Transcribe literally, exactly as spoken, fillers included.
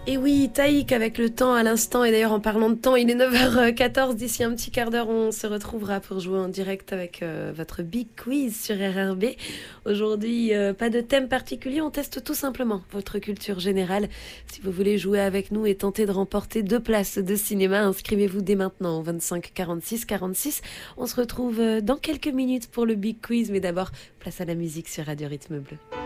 Et oui, Taïk avec le temps à l'instant. Et d'ailleurs, en parlant de temps, il est neuf heures quatorze. D'ici un petit quart d'heure, on se retrouvera pour jouer en direct avec euh, votre Big Quiz sur R R B. Aujourd'hui, euh, pas de thème particulier. On teste tout simplement votre culture générale. Si vous voulez jouer avec nous et tenter de remporter deux places de cinéma, inscrivez-vous dès maintenant au vingt-cinq quarante-six quarante-six. On se retrouve euh, dans quelques minutes pour le Big Quiz. Mais d'abord, place à la musique sur Radio Rythme Bleu.